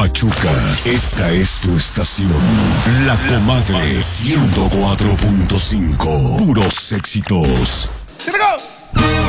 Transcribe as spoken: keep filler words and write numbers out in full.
Pachuca, esta es tu estación. La Comadre ciento cuatro punto cinco. Puros éxitos.